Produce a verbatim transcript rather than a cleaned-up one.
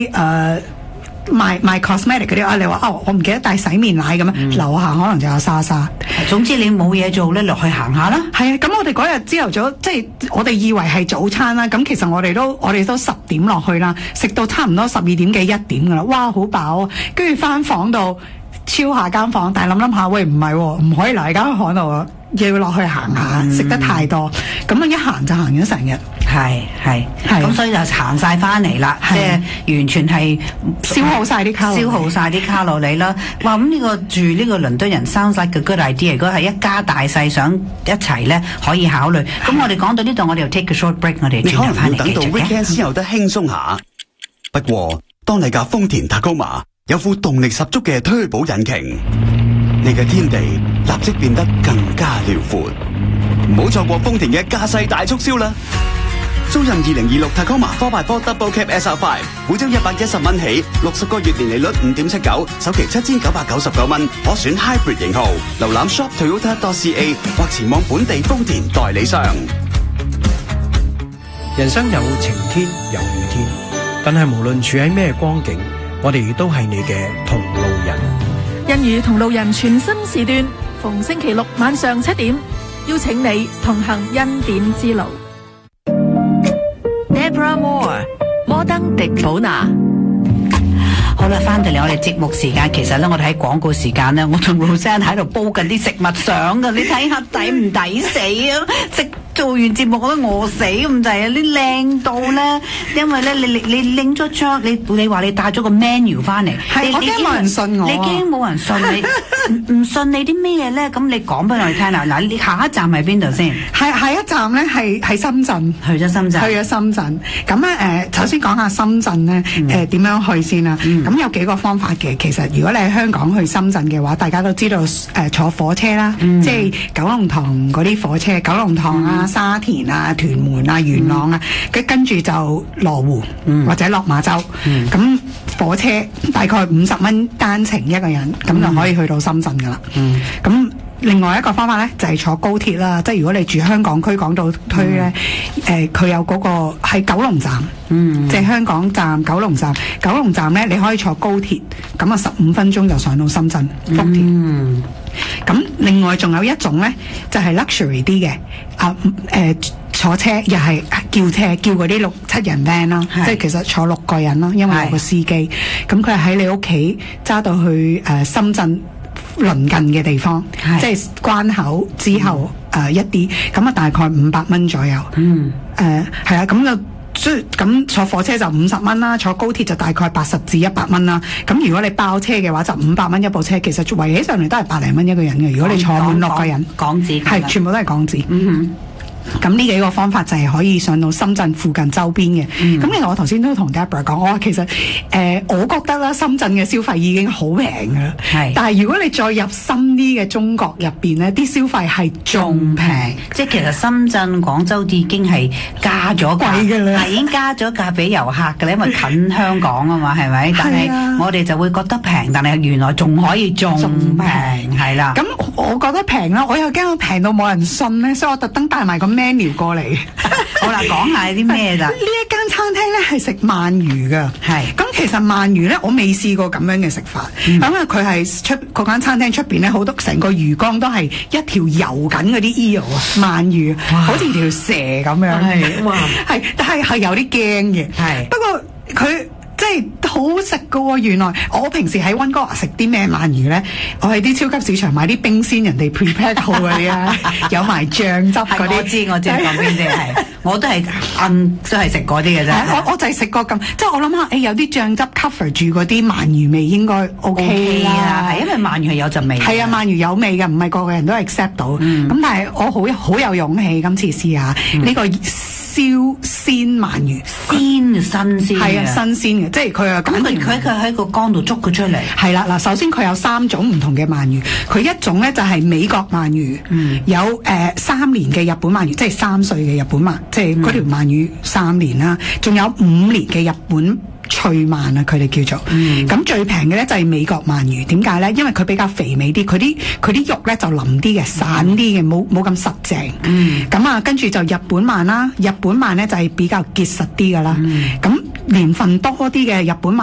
誒賣賣 cosmetic 嗰啲啊，你話哦，我唔記得帶洗面奶咁樣，嗯、樓下可能就有莎莎。 總之你冇嘢做咧，落去行下啦。 係啊，咁我哋嗰日朝頭早，即係我哋以為係早餐啦，咁其實我哋都我哋都十點落去啦，食到差唔多十二點幾一點噶啦，哇，好飽啊！跟住翻房度超下間房，但係諗諗下，喂，唔係喎，唔可以留喺間房度啊！要落去行下，食、嗯、得太多，咁啊一行就行咗成日。 係係，咁所以就行晒翻嚟啦，即係完全係消耗晒啲卡路里， 消耗晒啲卡路里啦。哇！咁呢個住呢個倫敦人 sounds like a good idea。如果係一家大細想一齊咧，可以考慮。咁我哋講到呢度，我哋又 take a short break， 我哋轉頭翻嚟繼續嘅。 你可能要等到 weekend 先有得輕鬆下。不過，當你架豐田 Tacoma 有副動力十足嘅 Turbo 引擎，你嘅天地立即變得更加遼闊。唔好錯過豐田嘅駕駛大促銷啦！租任二零二六 Tacoma 四 by 四 Double Cab S R 五，每張一百一十蚊起，六十個月年利率五點七九，首期七千九百九十九蚊，可選 Hybrid 型號。瀏覽 shop toyota dot c a 或前往本地豐田代理商。 人生有晴天有雨天，但係無論處喺咩光景，我哋都係你嘅同路人。 欣宇同路人全新時段，逢星期六晚上七點，邀請你同行恩典之路。 Deborah Moore， 摩登迪寶娜。 好啦，翻到嚟我哋節目時間，其實咧我哋喺廣告時間咧，我同 Roseanne 喺度煲緊啲食物相噶，你睇下抵唔抵死啊？食做完節目我都餓死咁滯啊！你靚到咧，因為咧你你你拎咗張，你你話你帶咗個 menu 翻嚟， 係我驚冇人信我， 你驚冇人信你，唔信你啲咩嘢咧？咁你講俾我哋聽啦。嗱，你下一站係邊度先？ 係下一站咧係喺深圳， 去咗深圳， 去咗深圳。咁咧誒，首先講下深圳咧誒點樣去先啦。咁、嗯、有幾個方法嘅。其實如果你喺香港去深圳嘅話，大家都知道誒、呃、坐火車啦，嗯、即係九龍塘嗰啲火車，九龍塘啊、嗯、沙田啊、屯門啊、元朗啊，跟、嗯、跟住就羅湖、嗯、或者落馬洲。咁、嗯、火車大概五十蚊單程一個人，咁、嗯、就可以去到深圳噶啦。咁、嗯另外一個方法咧，就係、是、坐高鐵啦。即係如果你住香港區港島區咧，誒佢、嗯呃、有嗰、那個係九龍站，嗯、即係香港站、九龍站。九龍站咧，你可以坐高鐵，咁啊十五分鐘就上到深圳福田。咁、嗯、另外仲有一種咧，就係、是、luxury 啲嘅，啊誒、呃、坐車又係叫車，叫嗰啲六七人 van 啦，即係其實坐六個人啦，因為有個司機。咁佢係喺你屋企揸到去誒、呃、深圳鄰近嘅地方，即係關口之後誒、嗯呃、一啲，咁啊大概五百蚊左右。嗯，誒係啊，咁就所以咁坐火車就五十蚊啦，坐高鐵就大概八十至一百蚊啦。咁如果你包車嘅話，就五百蚊一部車，其實圍起上嚟都係百零蚊一個人嘅。如果你坐滿六個人， 港紙係全部都係港紙。嗯哼。咁呢幾個方法就係可以上到深圳附近周邊嘅。咁、嗯、其實我頭先都同 Deborah 講，我話其實誒、呃，我覺得啦，深圳嘅消費已經好平㗎啦。係，但係如果你再入深啲嘅中國入邊咧，啲消費係仲平。即係其實深圳、廣州已經係加咗價㗎啦，係已經加咗價俾遊客㗎啦，因為近香港啊嘛，係咪？但係我哋就會覺得平，但係原來仲可以仲平，係啦。咁我覺得平啦，我又驚我平到冇人信咧，所以我特登帶埋個 menu 過嚟。好啦，講下啲咩啦？呢一間餐廳咧係食鰻魚噶，係咁其實鰻魚咧我未試過咁樣嘅食法，咁啊佢係出嗰間餐廳出邊咧好多成個魚缸都係一條游緊嗰啲 eel 啊鰻魚，好似條蛇咁樣，係哇，係但係係有啲驚嘅，係不過佢。即係好食噶喎！原來我平時喺溫哥華食啲咩鰻魚咧？我喺啲超級市場買啲冰鮮人哋 prepare 好嗰啲啊，有埋醬汁嗰啲。我知我知講邊啲係，我都係嗯都係食嗰啲嘅啫。我我就係食過咁，即係我諗下，誒、欸、有啲醬汁 cover 住嗰啲鰻魚味應該 OK 啦，係因為鰻魚係有陣味。係啊，鰻魚有味嘅，唔係個個人都 accept 到。咁、嗯、但係我好好有勇氣今次試下呢、嗯呢個燒鮮鰻魚，鮮新鮮係啊，新鮮嘅，即係佢啊。咁佢佢佢喺個缸度捉佢出嚟。係啦，嗱，首先佢有三種唔同嘅鰻魚，佢一種咧就係、是、美國鰻魚，嗯、有誒、呃、三年嘅日本鰻魚，即係三歲嘅日本鰻，即係嗰條鰻魚三年啦，仲有五年嘅日本脆鰻啊，佢哋叫做。 嗯咁、最平嘅咧就係美國鰻魚，點解咧？因為佢比較肥美啲，佢啲佢啲肉咧就腍啲嘅，散啲嘅，冇冇咁實淨。 嗯咁啊，跟住就日本鰻啦，日本鰻咧就係比較結實啲噶啦。咁、年份多啲嘅日本鰻